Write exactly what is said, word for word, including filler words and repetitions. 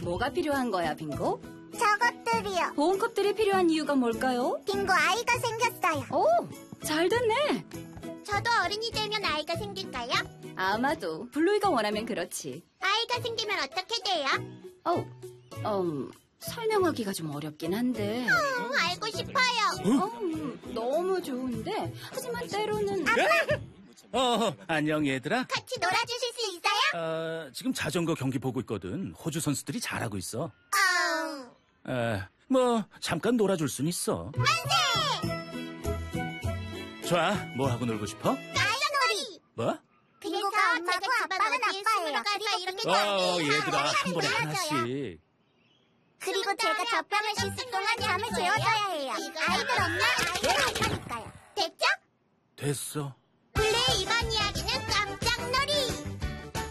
뭐가 필요한 거야, 빙고? 저것들이요. 보온컵들이 필요한 이유가 뭘까요? 빙고 아이가 생겼어요. 오, 잘 됐네. 저도 어른이 되면 아이가 생길까요? 아마도 블루이가 원하면 그렇지. 아이가 생기면 어떻게 돼요? 어, 음, 설명하기가 좀 어렵긴 한데. 음, 알고 싶어요. 어, 음, 너무 좋은데 하지만 때로는 어, 안녕 얘들아. 같이 놀아주실 수 있어요? 어, 지금 자전거 경기 보고 있거든. 호주 선수들이 잘하고 있어. 어... 에, 뭐 잠깐 놀아줄 순 있어. 좋아, 뭐 하고 놀고 싶어? 아이놀이. 뭐? 빙고가 엄마고 아빠는 아빠예요. 이렇게 어, 얘들아 한 번에 하나씩. 그리고 제가 젖병을 씻을 동안 잠을 재워줘야 해요. 아이들 엄마, 아이들 아빠니까요. 됐죠? 됐어. 블루의 이번 이야기는 깜짝놀이.